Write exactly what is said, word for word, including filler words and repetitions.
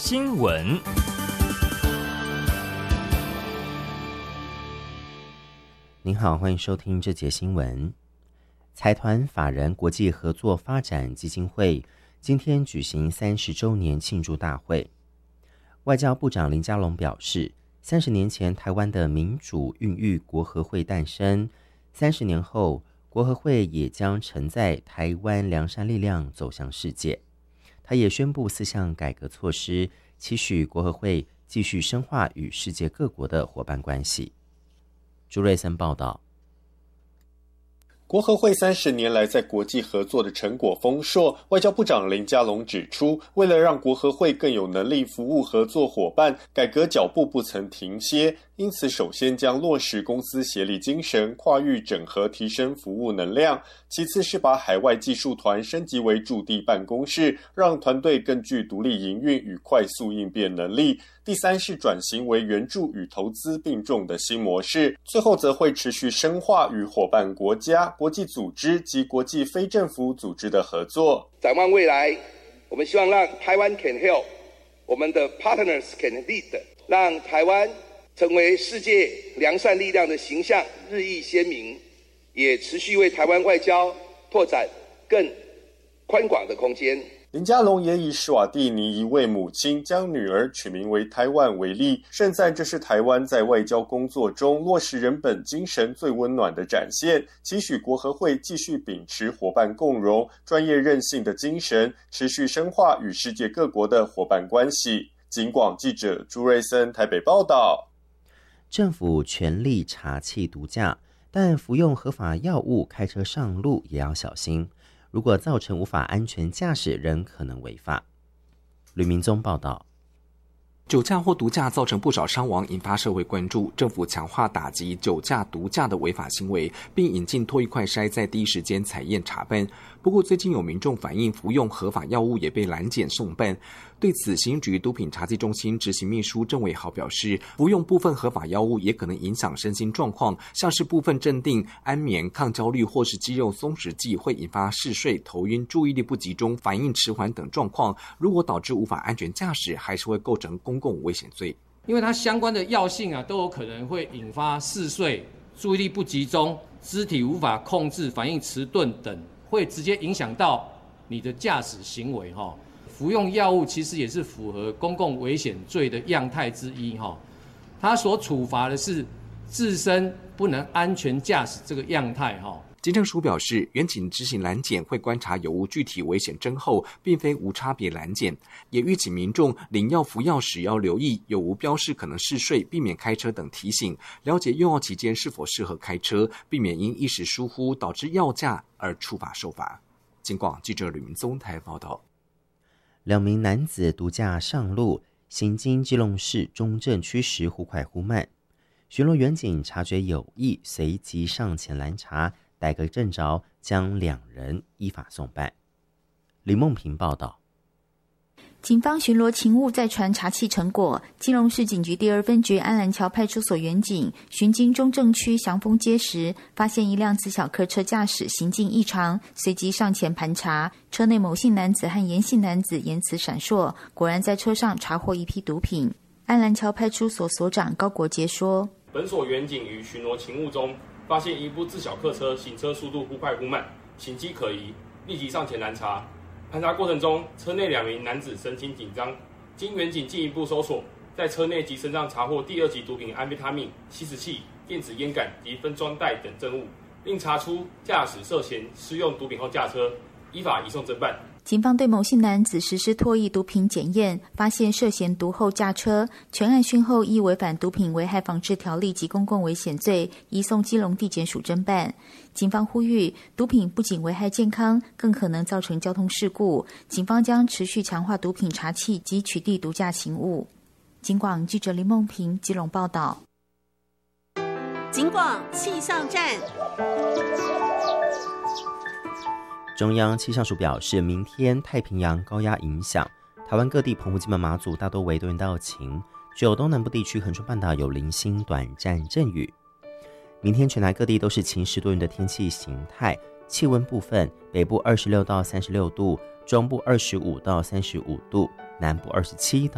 新闻。 您好，欢迎收听这节新闻。财团法人国际合作发展基金会今天举行三十周年庆祝大会。外交部长林佳龙表示，三十年前台湾的民主孕育国合会诞生，三十年后国合会也将承载台湾良善力量走向世界。他也宣布四项改革措施，期许国合会继续深化与世界各国的伙伴关系。朱瑞森报道。 国合会三十年来在国际合作的成果丰硕，外交部长林佳龙指出，为了让国合会更有能力服务合作伙伴，改革脚步不曾停歇，因此首先将落实公私协力精神，跨域整合提升服务能量，其次是把海外技术团升级为驻地办公室，让团队更具独立营运与快速应变能力，第三是转型为援助与投资并重的新模式，最后则会持续深化与伙伴国家、国际组织及国际非政府组织的合作。 展望未来，我们希望让台湾 can help， 我们的 partners can lead， 让台湾成为世界良善力量的形象日益鲜明，也持续为台湾外交拓展更宽广的空间。 林佳龙也以史瓦蒂尼一位母亲将女儿取名为台湾为例，盛赞这是台湾在外交工作中落实人本精神最温暖的展现，期许国合会继续秉持伙伴共荣、专业韧性的精神，持续深化与世界各国的伙伴关系。警广记者朱瑞森台北报道。 政府全力查缉毒驾，但服用合法药物开车上路也要小心，如果造成无法安全驾驶，仍可能违法。吕明宗报道。 酒驾或毒驾造成不少伤亡，引发社会关注。政府强化打击酒驾、毒驾的违法行为，并引进唾液快筛，在第一时间采验查办。不过，最近有民众反映，服用合法药物也被拦检送办。对此，刑局毒品查缉中心执行秘书郑伟豪表示，服用部分合法药物也可能影响身心状况，像是部分镇定、安眠、抗焦虑或是肌肉松弛剂，会引发嗜睡、头晕、注意力不集中、反应迟缓等状况。如果导致无法安全驾驶，还是会构成公共危险罪。 因为它相关的药性啊，都有可能会引发嗜睡、注意力不集中、肢体无法控制、反应迟钝等，会直接影响到你的驾驶行为哈。服用药物其实也是符合公共危险罪的样态之一哈，它所处罚的是自身不能安全驾驶这个样态哈。 警政署表示，远警执行拦检会观察有无具体危险征候，并非无差别拦检，也预警民众领药服药时要留意有无标示可能嗜睡、避免开车等提醒，了解用药期间是否适合开车，避免因一时疏忽导致药驾而触法受罚。警广记者吕明宗台报道。 两名男子毒驾上路，行经基隆市中正区时忽快忽慢，巡逻员警察觉有异，随即上前拦查，逮个正着，将两人依法送办。李梦平报道。 警方巡逻勤务再传查缉成果，基隆市警局第二分局安澜桥派出所员警巡经中正区祥丰街时，发现一辆自小客车驾驶行径异常，随即上前盘查，车内某姓男子和严姓男子言辞闪烁，果然在车上查获一批毒品。安澜桥派出所所长高国杰说， 本所员警于巡逻勤务中发现一部自小客车行车速度忽快忽慢，行迹可疑，立即上前拦查。盘查过程中，车内两名男子神情紧张，经员警进一步搜索，在车内及身上查获第二级毒品安非他命、吸食器、电子烟杆及分装袋等证物，并查出驾驶涉嫌施用毒品后驾车，依法移送侦办。 警方对某姓男子实施唾液毒品检验，发现涉嫌毒后驾车，全案讯后依违反毒品危害防治条例及公共危险罪，移送基隆地检署侦办。警方呼吁，毒品不仅危害健康，更可能造成交通事故。警方将持续强化毒品查缉及取缔毒驾勤务。警广记者林梦平基隆报道。 警广气象站。 中央气象署表示，明天太平洋高压影响，台湾各地澎湖、金门、马祖大多为多云到晴，只有东南部地区恒春半岛有零星短暂阵雨。明天全台各地都是晴时多云的天气形态，气温部分，北部二十六到三十六度，中部二十五到三十五度，南部二十七到